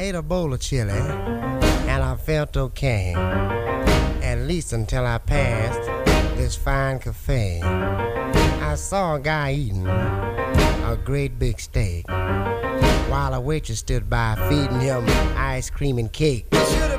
ate a bowl of chili, and I felt okay, at least until I passed this fine cafe. I saw a guy eating a great big steak, while a waitress stood by feeding him ice cream and cake.